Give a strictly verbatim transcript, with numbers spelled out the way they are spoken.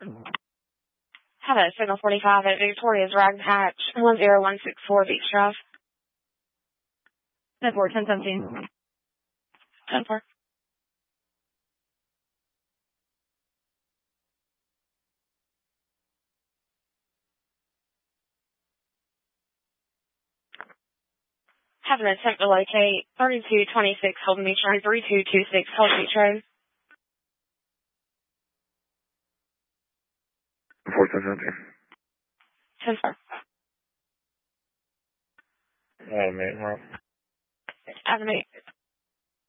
Hello, Signal forty-five at Victoria's Rag Patch, one zero one six four Beach Drive. ten four, ten seventeen. ten four. Have an attempt to locate thirty-two twenty-six Holden Beach Road, thirty-two twenty-six Holden Beach Road. four ten seventeen. ten four. Adam eight, well. Adam eight.